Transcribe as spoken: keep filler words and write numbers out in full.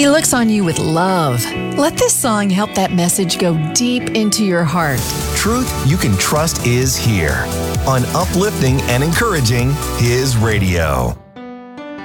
He looks on you with love. Let this song help that message go deep into your heart. Truth you can trust is here on Uplifting and Encouraging His Radio.